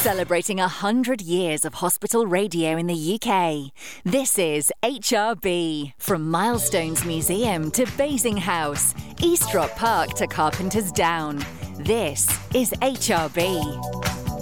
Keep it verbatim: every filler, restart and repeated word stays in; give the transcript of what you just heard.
Celebrating one hundred years of hospital radio in the U K. This is H R B. From Milestones Museum to Basing House, East Rock Park to Carpenter's Down. This is H R B.